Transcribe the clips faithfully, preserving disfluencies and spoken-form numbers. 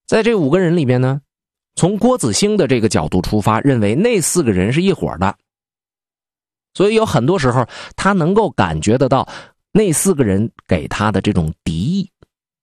在这五个人里边呢，从郭子兴的这个角度出发，认为那四个人是一伙的，所以有很多时候他能够感觉得到那四个人给他的这种敌意。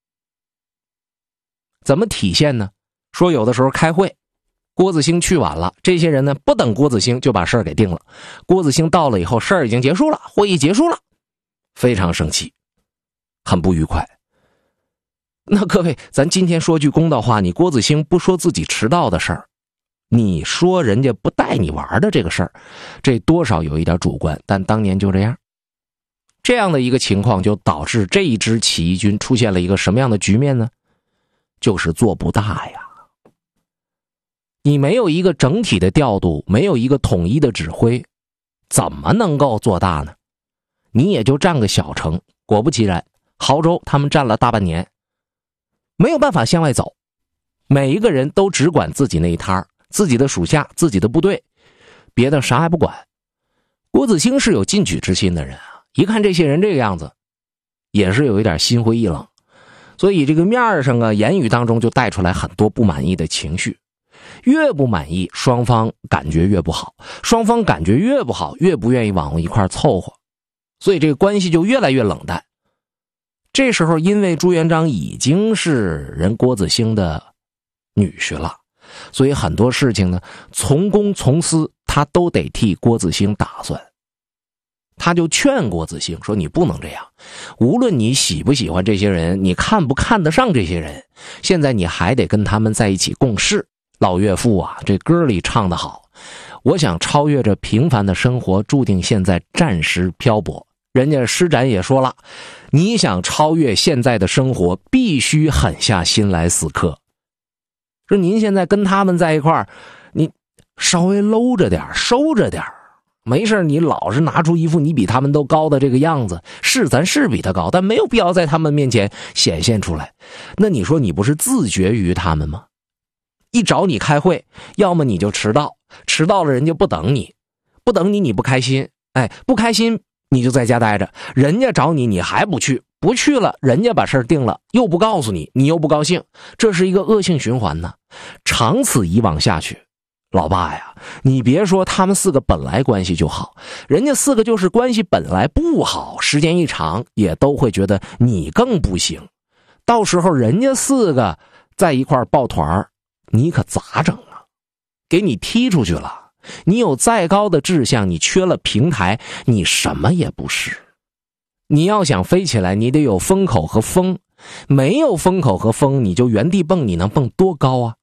怎么体现呢？说有的时候开会，郭子兴去晚了，这些人呢不等郭子兴就把事儿给定了。郭子兴到了以后，事儿已经结束了，会议结束了，非常生气，很不愉快。那各位，咱今天说句公道话，你郭子兴不说自己迟到的事儿，你说人家不带你玩的这个事儿，这多少有一点主观，但当年就这样。这样的一个情况就导致这一支起义军出现了一个什么样的局面呢？就是做不大呀。你没有一个整体的调度，没有一个统一的指挥，怎么能够做大呢？你也就占个小城，果不其然，亳州他们占了大半年，没有办法向外走，每一个人都只管自己那一摊，自己的属下，自己的部队，别的啥也不管。郭子兴是有进取之心的人啊，一看这些人这个样子，也是有一点心灰意冷，所以这个面上啊，言语当中就带出来很多不满意的情绪。越不满意，双方感觉越不好，双方感觉越不好，越不愿意往一块凑合，所以这个关系就越来越冷淡。这时候因为朱元璋已经是人郭子兴的女婿了，所以很多事情呢，从公从私他都得替郭子兴打算。他就劝郭子兴说，你不能这样，无论你喜不喜欢这些人，你看不看得上这些人，现在你还得跟他们在一起共事。老岳父啊，这歌里唱得好，我想超越这平凡的生活，注定现在暂时漂泊。人家施展也说了，你想超越现在的生活，必须狠下心来死磕。说您现在跟他们在一块儿，你稍微搂着点，收着点，没事你老是拿出一副你比他们都高的这个样子，是咱是比他高，但没有必要在他们面前显现出来。那你说你不是自绝于他们吗？一找你开会，要么你就迟到，迟到了人家不等你，不等你你不开心，哎，不开心你就在家待着，人家找你你还不去，不去了人家把事儿定了又不告诉你，你又不高兴，这是一个恶性循环呢。长此以往下去，老爸呀，你别说他们四个本来关系就好，人家四个就是关系本来不好，时间一长也都会觉得你更不行，到时候人家四个在一块抱团，你可咋整啊？给你踢出去了，你有再高的志向，你缺了平台，你什么也不是。你要想飞起来，你得有风口和风，没有风口和风，你就原地蹦，你能蹦多高啊？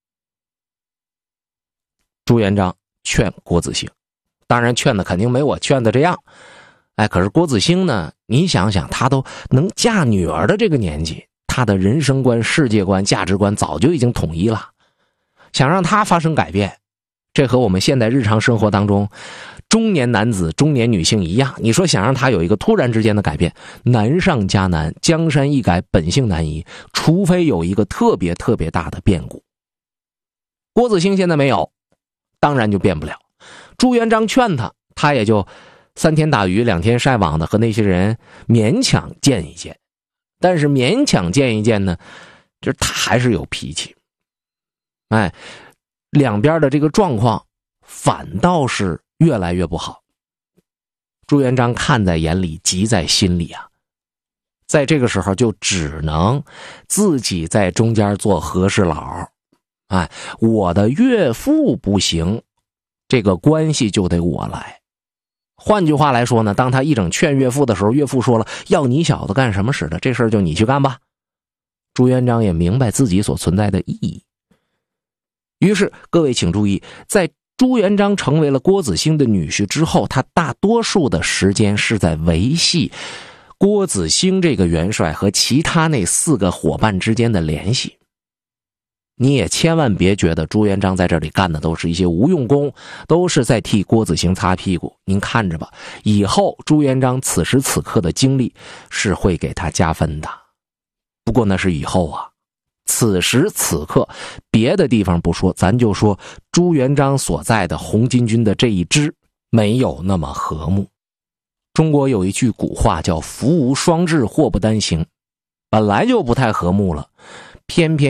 朱元璋劝郭子兴，当然劝的肯定没我劝的这样。哎，可是郭子兴呢，你想想，他都能嫁女儿的这个年纪，他的人生观、世界观、价值观早就已经统一了，想让他发生改变，这和我们现代日常生活当中中年男子、中年女性一样，你说想让他有一个突然之间的改变，难上加难，江山易改，本性难移，除非有一个特别特别大的变故。郭子兴现在没有，当然就变不了。朱元璋劝他，他也就三天打鱼两天晒网的和那些人勉强见一见，但是勉强见一见呢，就是他还是有脾气。哎，两边的这个状况反倒是越来越不好。朱元璋看在眼里，急在心里啊，在这个时候就只能自己在中间做和事佬。哎，我的岳父不行，这个关系就得我来。换句话来说呢，当他一整劝岳父的时候，岳父说了，要你小子干什么使的，这事儿就你去干吧。朱元璋也明白自己所存在的意义。于是各位请注意，在朱元璋成为了郭子兴的女婿之后，他大多数的时间是在维系郭子兴这个元帅和其他那四个伙伴之间的联系。你也千万别觉得朱元璋在这里干的都是一些无用功，都是在替郭子兴擦屁股。您看着吧，以后朱元璋此时此刻的经历是会给他加分的。不过那是以后啊，此时此刻别的地方不说，咱就说朱元璋所在的红巾军的这一支没有那么和睦。中国有一句古话叫福无双至，祸不单行，本来就不太和睦了，偏偏